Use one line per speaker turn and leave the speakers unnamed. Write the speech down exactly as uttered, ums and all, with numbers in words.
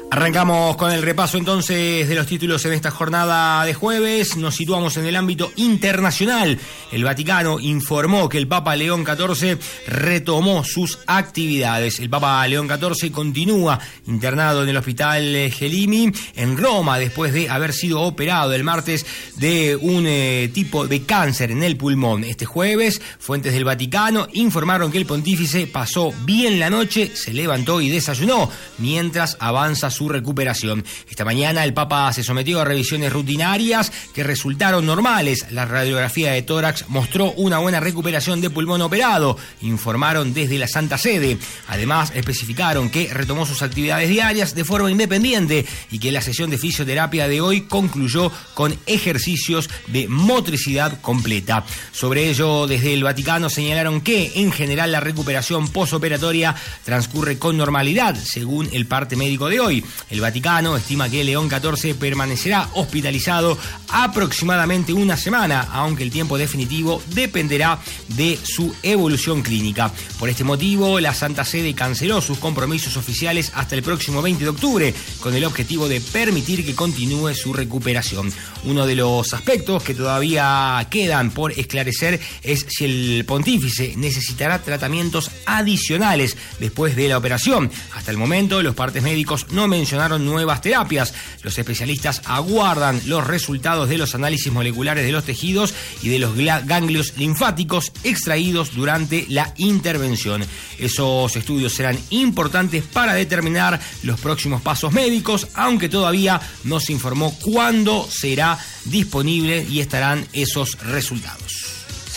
Arrancamos con el repaso entonces de los títulos en esta jornada de jueves. Nos situamos en el ámbito internacional. El Vaticano informó que el Papa León catorce retomó sus actividades. El Papa León catorce continúa internado en el hospital Gelimi en Roma después de haber sido operado el martes de un eh, tipo de cáncer en el pulmón. Este jueves, fuentes del Vaticano informaron que el pontífice pasó bien la noche, se levantó y desayunó mientras avanza su recuperación. Esta mañana el Papa se sometió a revisiones rutinarias que resultaron normales. La radiografía de tórax mostró una buena recuperación de pulmón operado, informaron desde la Santa Sede. Además, especificaron que retomó sus actividades diarias de forma independiente y que la sesión de fisioterapia de hoy concluyó con ejercicios de motricidad completa. Sobre ello, desde el Vaticano señalaron que, en general, la recuperación posoperatoria transcurre con normalidad, según el parte médico de hoy. El Vaticano estima que León catorce permanecerá hospitalizado aproximadamente una semana, aunque el tiempo definitivo dependerá de su evolución clínica. Por este motivo, la Santa Sede canceló sus compromisos oficiales hasta el próximo veinte de octubre, con el objetivo de permitir que continúe su recuperación. Uno de los aspectos que todavía quedan por esclarecer es si el pontífice necesitará tratamientos adicionales después de la operación. Hasta el momento, los partes médicos no mencionaron nuevas terapias. Los especialistas aguardan los resultados de los análisis moleculares de los tejidos y de los ganglios linfáticos extraídos durante la intervención. Esos estudios serán importantes para determinar los próximos pasos médicos, aunque todavía no se informó cuándo será disponible y estarán esos resultados.